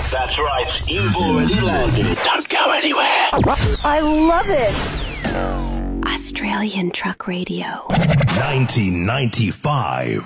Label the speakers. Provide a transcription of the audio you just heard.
Speaker 1: That's right, you've already landed. Don't go anywhere.
Speaker 2: I love it.
Speaker 3: Australian Truck Radio.
Speaker 1: 1995.